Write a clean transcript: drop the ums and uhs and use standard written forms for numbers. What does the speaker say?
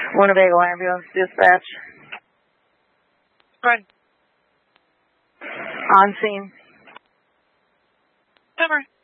Winnebago Ambulance Dispatch. Go ahead. On scene. Over.